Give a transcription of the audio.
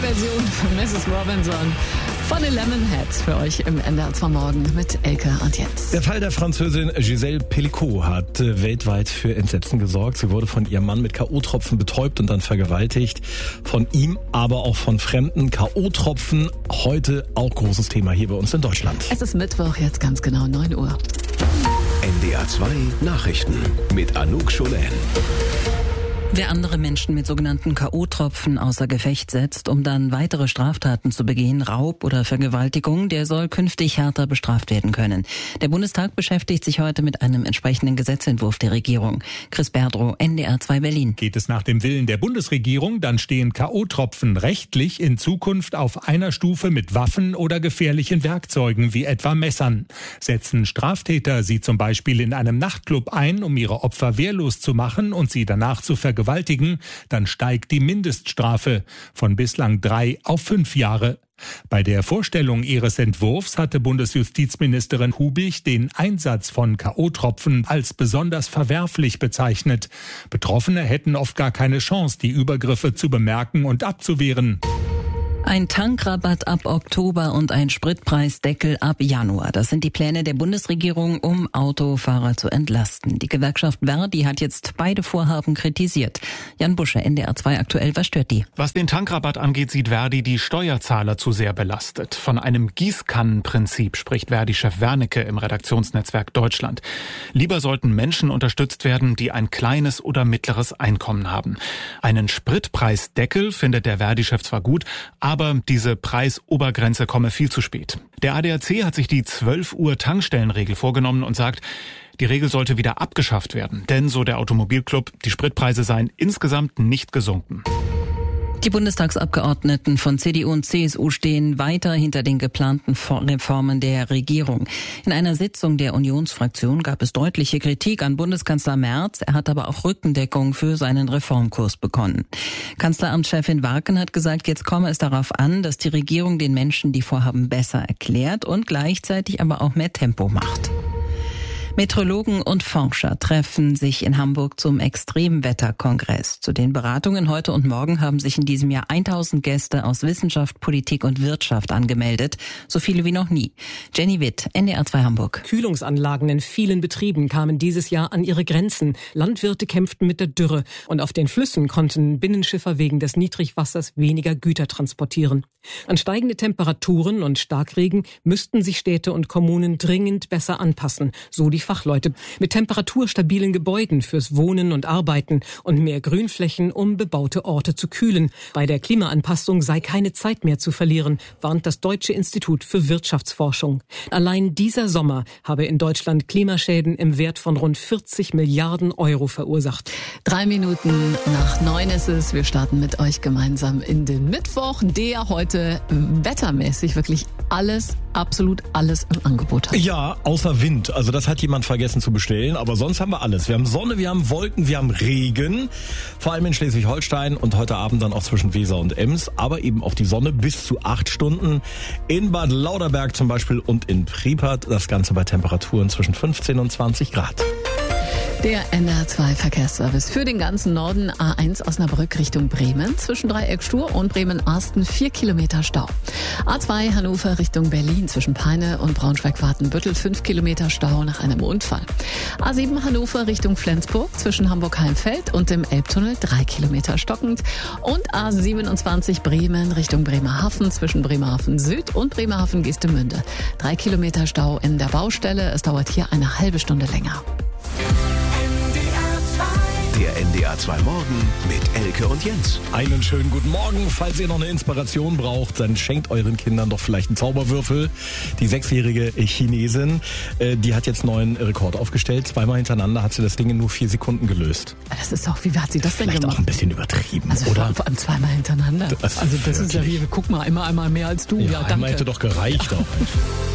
Version von Mrs. Robinson von den Lemonheads für euch im NDR 2 Morgen mit Elke und Jens. Der Fall der Französin Gisèle Pelicot hat weltweit für Entsetzen gesorgt. Sie wurde von ihrem Mann mit K.O.-Tropfen betäubt und dann vergewaltigt. Von ihm, aber auch von Fremden. K.O.-Tropfen, heute auch großes Thema hier bei uns in Deutschland. Es ist Mittwoch, jetzt ganz genau 9 Uhr. NDR 2 Nachrichten mit Anouk Scholen. Wer andere Menschen mit sogenannten K.O.-Tropfen außer Gefecht setzt, um dann weitere Straftaten zu begehen, Raub oder Vergewaltigung, der soll künftig härter bestraft werden können. Der Bundestag beschäftigt sich heute mit einem entsprechenden Gesetzentwurf der Regierung. Chris Berdrow, NDR 2 Berlin. Geht es nach dem Willen der Bundesregierung, dann stehen K.O.-Tropfen rechtlich in Zukunft auf einer Stufe mit Waffen oder gefährlichen Werkzeugen wie etwa Messern. Setzen Straftäter sie zum Beispiel in einem Nachtclub ein, um ihre Opfer wehrlos zu machen und sie danach zu vergewaltigen, dann steigt die Mindeststrafe von bislang 3 auf 5 Jahre. Bei der Vorstellung ihres Entwurfs hatte Bundesjustizministerin Hubig den Einsatz von K.O.-Tropfen als besonders verwerflich bezeichnet. Betroffene hätten oft gar keine Chance, die Übergriffe zu bemerken und abzuwehren. Ein Tankrabatt ab Oktober und ein Spritpreisdeckel ab Januar. Das sind die Pläne der Bundesregierung, um Autofahrer zu entlasten. Die Gewerkschaft Verdi hat jetzt beide Vorhaben kritisiert. Jan Busche, NDR 2 aktuell, was stört die? Was den Tankrabatt angeht, sieht Verdi die Steuerzahler zu sehr belastet. Von einem Gießkannenprinzip spricht Verdi-Chef Wernicke im Redaktionsnetzwerk Deutschland. Lieber sollten Menschen unterstützt werden, die ein kleines oder mittleres Einkommen haben. Einen Spritpreisdeckel findet der Verdi-Chef zwar gut, aber diese Preisobergrenze komme viel zu spät. Der ADAC hat sich die 12 Uhr Tankstellenregel vorgenommen und sagt, die Regel sollte wieder abgeschafft werden. Denn, so der Automobilclub, die Spritpreise seien insgesamt nicht gesunken. Die Bundestagsabgeordneten von CDU und CSU stehen weiter hinter den geplanten Reformen der Regierung. In einer Sitzung der Unionsfraktion gab es deutliche Kritik an Bundeskanzler Merz. Er hat aber auch Rückendeckung für seinen Reformkurs bekommen. Kanzleramtschefin Warken hat gesagt, jetzt komme es darauf an, dass die Regierung den Menschen die Vorhaben besser erklärt und gleichzeitig aber auch mehr Tempo macht. Meteorologen und Forscher treffen sich in Hamburg zum Extremwetterkongress. Zu den Beratungen heute und morgen haben sich in diesem Jahr 1000 Gäste aus Wissenschaft, Politik und Wirtschaft angemeldet. So viele wie noch nie. Jenny Witt, NDR 2 Hamburg. Kühlungsanlagen in vielen Betrieben kamen dieses Jahr an ihre Grenzen. Landwirte kämpften mit der Dürre. Und auf den Flüssen konnten Binnenschiffer wegen des Niedrigwassers weniger Güter transportieren. An steigende Temperaturen und Starkregen müssten sich Städte und Kommunen dringend besser anpassen, so die Fachleute. Mit temperaturstabilen Gebäuden fürs Wohnen und Arbeiten und mehr Grünflächen, um bebaute Orte zu kühlen. Bei der Klimaanpassung sei keine Zeit mehr zu verlieren, warnt das Deutsche Institut für Wirtschaftsforschung. Allein dieser Sommer habe in Deutschland Klimaschäden im Wert von rund 40 Milliarden Euro verursacht. 3 Minuten nach 9 ist es. Wir starten mit euch gemeinsam in den Mittwoch, der heute wettermäßig wirklich alles, absolut alles im Angebot hat. Ja, außer Wind. Also das hat jemand vergessen zu bestellen. Aber sonst haben wir alles. Wir haben Sonne, wir haben Wolken, wir haben Regen. Vor allem in Schleswig-Holstein und heute Abend dann auch zwischen Weser und Ems. Aber eben auch die Sonne bis zu 8 Stunden. In Bad Lauterberg zum Beispiel und in Priepert. Das Ganze bei Temperaturen zwischen 15 und 20 Grad. Der NDR 2 Verkehrsservice für den ganzen Norden. A1 Osnabrück Richtung Bremen. Zwischen Dreieck Stur und Bremen-Arsten 4 Kilometer Stau. A2 Hannover Richtung Berlin. Zwischen Peine und Braunschweig-Wartenbüttel 5 Kilometer Stau nach einem Unfall. A7 Hannover Richtung Flensburg. Zwischen Hamburg-Heimfeld und dem Elbtunnel 3 Kilometer stockend. Und A27 Bremen Richtung Bremerhaven. Zwischen Bremerhaven Süd und Bremerhaven Geestemünde. 3 Kilometer Stau in der Baustelle. Es dauert hier eine halbe Stunde länger. Der NDR 2 Morgen mit Elke und Jens. Einen schönen guten Morgen. Falls ihr noch eine Inspiration braucht, dann schenkt euren Kindern doch vielleicht einen Zauberwürfel. Die 6-jährige Chinesin, die hat jetzt einen neuen Rekord aufgestellt. 2-mal hintereinander hat sie das Ding in nur 4 Sekunden gelöst. Das ist auch, wie hat sie das denn Vielleicht gemacht? auch ein bisschen übertrieben, also oder? Vor allem 2-mal hintereinander. Das also das wirklich. ist ja wie, guck mal, einmal mehr als du. Ja, Ja, danke. einmal hätte doch gereicht auch.